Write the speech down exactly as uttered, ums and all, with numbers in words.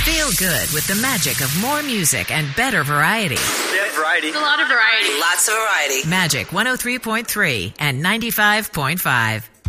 Feel good with the magic of more music and better variety. Yeah, variety. A lot of variety. Lots of variety. Magic one oh three point three and ninety-five point five.